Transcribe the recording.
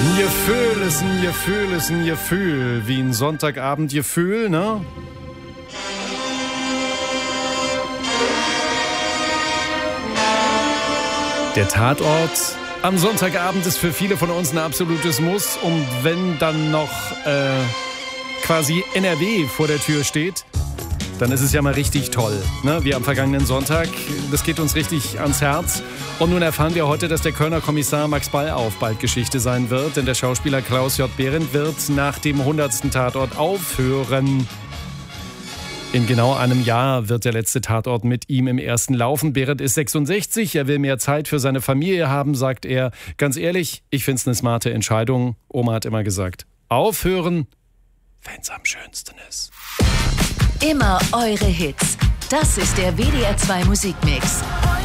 Gefühl ist ein Gefühl, ist ein Gefühl. Wie ein Sonntagabend-Gefühl, ne? Der Tatort am Sonntagabend ist für viele von uns ein absolutes Muss. Und wenn dann noch quasi NRW vor der Tür steht, dann ist es ja mal richtig toll, ne? Wie am vergangenen Sonntag. Das geht uns richtig ans Herz. Und nun erfahren wir heute, dass der Kölner Kommissar Max Ballauf bald Geschichte sein wird. Denn der Schauspieler Klaus J. Behrendt wird nach dem 100. Tatort aufhören. In genau einem Jahr wird der letzte Tatort mit ihm im ersten laufen. Behrendt ist 66, er will mehr Zeit für seine Familie haben, sagt er. Ganz ehrlich, ich finde es eine smarte Entscheidung. Oma hat immer gesagt, aufhören, wenn's am schönsten ist. Immer eure Hits. Das ist der WDR 2 Musikmix.